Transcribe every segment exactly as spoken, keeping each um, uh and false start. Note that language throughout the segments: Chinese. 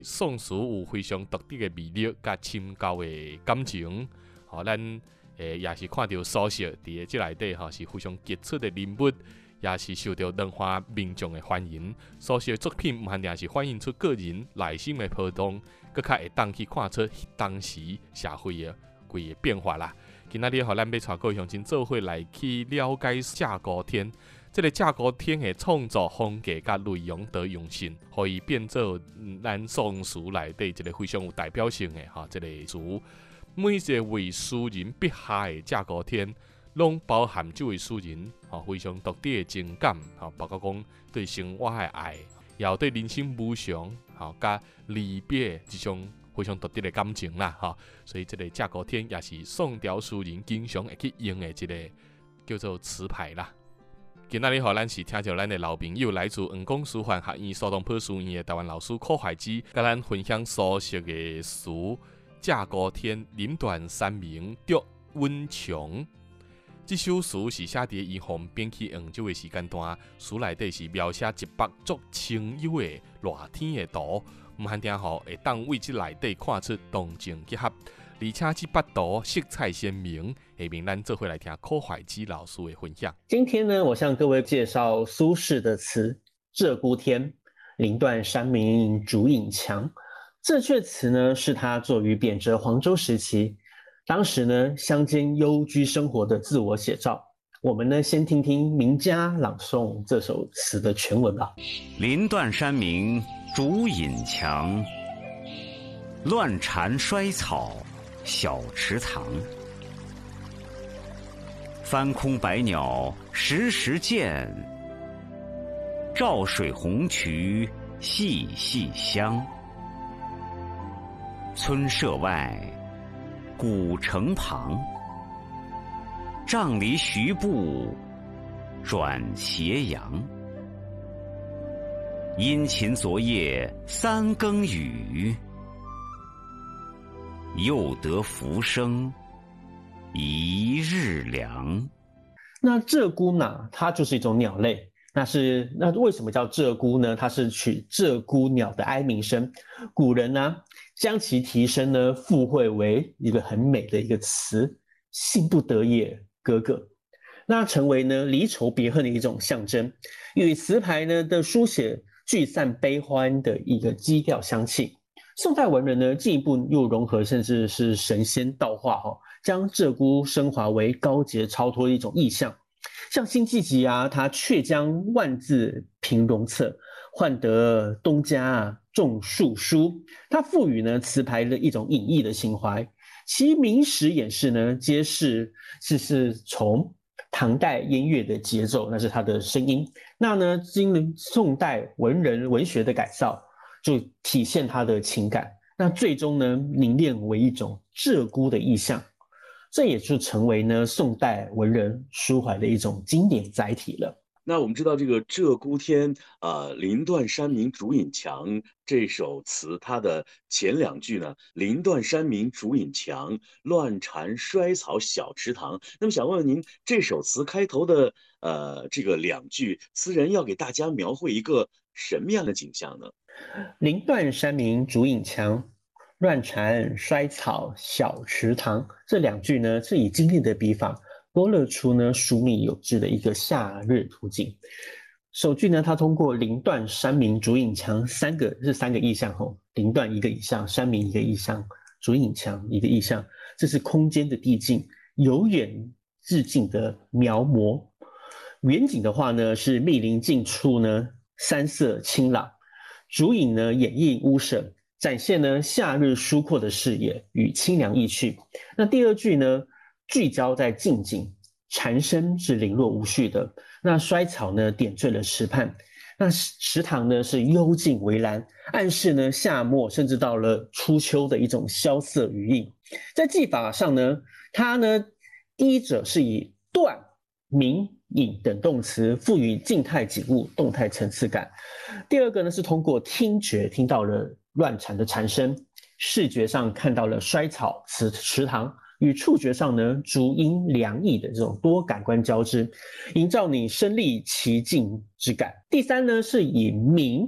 宋词有非常独特的魅力甲深厚的感情，吼，咱诶也是看到苏轼伫即内底吼是非常杰出的人物，也是受到两岸民众的欢迎。苏轼的作品毋限定是反映出个人内心的波动，更较会当去看出当时社会的规个变化啦。今仔日互咱要带各位乡亲做伙来去了解架孤天。这个架孤天的创作风格甲内容都用心，可以变做咱宋词内底一个非常有代表性的哈，这个词。每一个为诗人笔下的架孤天，拢包含这位诗人哈非常独特的情感哈，包括讲对生活的爱，也有对人生无常哈甲离别这种非常独特的感情啦哈。所以这个架孤天也是宋朝诗人经常会去用的一个叫做词牌啦。今仔日，互咱是听着咱的老朋友，来自黄冈师范学院苏东坡书院的台湾老师柯怀之，甲咱分享苏轼的诗《架孤天》林段三明竹温琼。这首诗是写伫伊方变去黄州的时间段，诗内底是描写一幅足清幽的热天的图，毋限定吼会当为这内底看出动静结合。而且这幅图色彩鲜明，下面咱做伙来听柯怀之老师的分享。 今天呢，我向各位介绍苏轼的词《鹧鸪天》，林段山明竹影墙。这阙词呢，是他作于贬谪黄州时期，当时呢乡间幽居生活的自我写照。我们呢先听听名家朗诵这首词的全文吧。 林段山明竹影墙，乱蝉衰草小池塘。翻空白鸟时时见，照水红渠细细香。村舍外，古城旁，杖藜徐步转斜阳。殷勤昨夜三更雨，又得浮生一日凉。 那鹧鸪呢，它就是一种鸟类。那是那为什么叫鹧鸪呢？它是取鹧鸪鸟的哀鸣声，古人呢将其提升呢附会为一个很美的一个词，幸不得也，哥哥。那成为呢离愁别恨的一种象征，与词牌呢的书写聚散悲欢的一个基调相契。宋代文人呢进一步又融合甚至是神仙道化哈、哦，将鹧鸪升华为高洁超脱的一种意象。像辛弃疾啊，他却将万字平戎策，换得东家啊种树书。他赋予呢词牌的一种隐逸的情怀，其明史演示呢，皆是是是从唐代音乐的节奏，那是他的声音。那呢，经宋代文人文学的改造，就体现他的情感。那最终呢，凝练为一种鹧鸪的意象。这也就成为呢宋代文人抒怀的一种经典载体了。 那我们知道这个《鹧鸪天》呃，林段山明竹影墙这首词，它的前两句呢，林段山明竹影墙，乱蝉衰草小池塘。那么想问问您，这首词开头的呃这个两句，词人要给大家描绘一个什么样的景象呢？ 林段山明竹影墙，乱蝉衰草小池塘，这两句呢是以精炼的笔法勾勒出呢疏密有致的一个夏日图景。首句呢，它通过林段山明竹影墙三个是三个意象吼，林段一个意象，山明一个意象，竹影墙一个意象，这是空间的递进，由远至近的描摹。远景的话呢，是密林近处呢山色清朗，竹影呢掩映屋舍，展现呢夏日疏阔的视野与清凉意趣。那第二句呢，聚焦在近景，蝉声是零落无序的，那衰草呢点缀了池畔，那池塘呢是幽静微蓝，暗示呢夏末甚至到了初秋的一种萧瑟余韵。在技法上呢，它呢第一者是以断、明、影等动词赋予静态景物动态层次感，第二个呢是通过听觉听到了乱蝉的蝉声，视觉上看到了衰草池池塘，与触觉上呢竹音凉意的这种多感官交织，营造你身临其境之感。第三呢是以明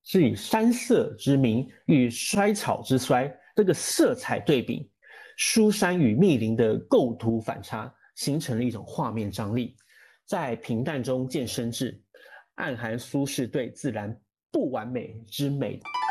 是以山色之明与衰草之衰这个色彩对比，书山与密林的构图反差，形成了一种画面张力。在平淡中见深挚，暗含苏轼对自然不完美之美